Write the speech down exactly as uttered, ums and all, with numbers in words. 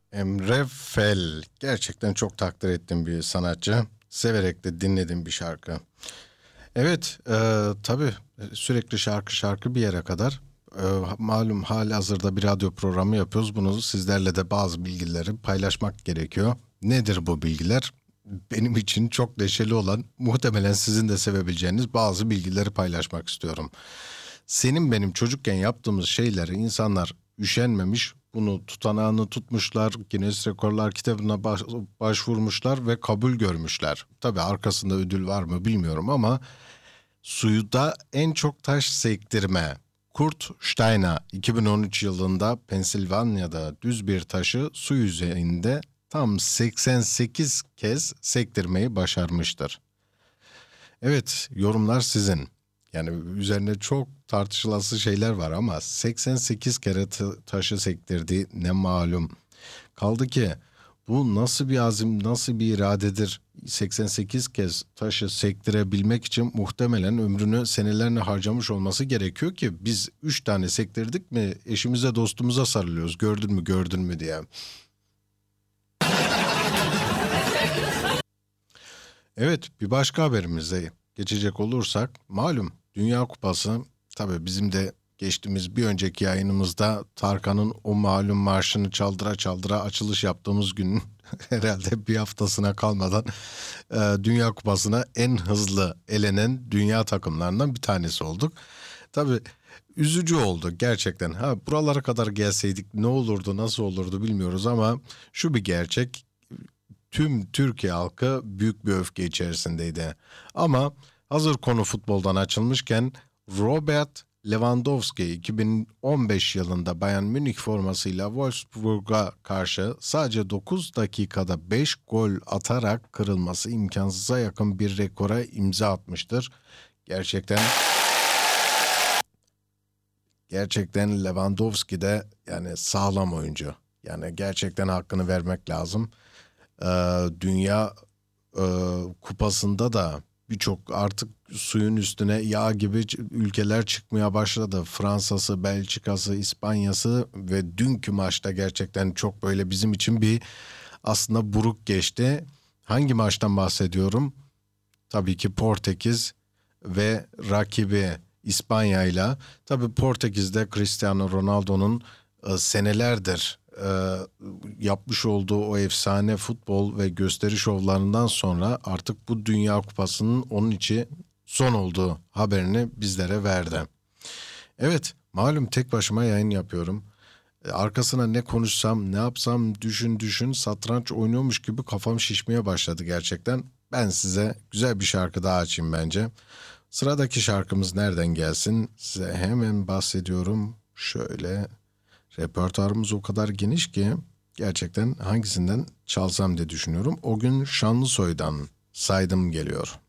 Emre Fel. Gerçekten çok takdir ettiğim bir sanatçı. Severek de dinlediğim bir şarkı. Evet, e, tabii e, sürekli şarkı şarkı bir yere kadar. E, malum hali hazırda bir radyo programı yapıyoruz. Bunu sizlerle de bazı bilgileri paylaşmak gerekiyor. Nedir bu bilgiler? Benim için çok neşeli olan, muhtemelen sizin de sevebileceğiniz bazı bilgileri paylaşmak istiyorum. Senin benim çocukken yaptığımız şeyleri insanlar üşenmemiş, bunu tutanağını tutmuşlar, Guinness Rekorlar kitabına baş- başvurmuşlar ve kabul görmüşler. Tabii arkasında ödül var mı bilmiyorum ama suyuda en çok taş sektirme. Kurt Steiner iki bin on üç yılında Pensilvanya'da düz bir taşı su yüzeyinde tam seksen sekiz kez sektirmeyi başarmıştır. Evet, yorumlar sizin. Yani üzerine çok tartışılası şeyler var ama seksen sekiz kere ta- taşı sektirdiği ne malum. Kaldı ki bu nasıl bir azim, nasıl bir iradedir? seksen sekiz kez taşı sektirebilmek için muhtemelen ömrünü senelerine harcamış olması gerekiyor ki biz üç tane sektirdik mi eşimize dostumuza sarılıyoruz. Gördün mü gördün mü diye. Evet, bir başka haberimize geçecek olursak malum Dünya Kupası, tabii bizim de geçtiğimiz bir önceki yayınımızda Tarkan'ın o malum marşını çaldıra çaldıra açılış yaptığımız gün herhalde bir haftasına kalmadan e, Dünya Kupası'na en hızlı elenen dünya takımlarından bir tanesi olduk. Tabii üzücü oldu gerçekten. Ha, buralara kadar gelseydik ne olurdu, nasıl olurdu bilmiyoruz ama şu bir gerçek, tüm Türkiye halkı büyük bir öfke içerisindeydi. Ama hazır konu futboldan açılmışken Robert Lewandowski iki bin on beş yılında Bayern Münih formasıyla Wolfsburg'a karşı sadece dokuz dakikada beş gol atarak kırılması imkansıza yakın bir rekora imza atmıştır. Gerçekten gerçekten Lewandowski de yani sağlam oyuncu. Yani gerçekten hakkını vermek lazım. Ee, Dünya e, Kupası'nda da birçok artık suyun üstüne yağ gibi ç- ülkeler çıkmaya başladı. Fransa'sı, Belçika'sı, İspanya'sı ve dünkü maçta gerçekten çok böyle bizim için bir aslında buruk geçti. Hangi maçtan bahsediyorum? Tabii ki Portekiz ve rakibi İspanya'yla. Tabii Portekiz'de Cristiano Ronaldo'nun e, senelerdir e, yapmış olduğu o efsane futbol ve gösteri şovlarından sonra artık bu Dünya Kupası'nın onun için son olduğu haberini bizlere verdi. Evet, malum tek başıma yayın yapıyorum. E, Arkasına ne konuşsam, ne yapsam düşün düşün satranç oynuyormuş gibi kafam şişmeye başladı gerçekten. Ben size güzel bir şarkı daha açayım bence. Sıradaki şarkımız nereden gelsin? Size hemen bahsediyorum. Şöyle, repertuarımız o kadar geniş ki gerçekten hangisinden çalsam diye düşünüyorum. O gün Şanlısoy'dan saydım geliyor.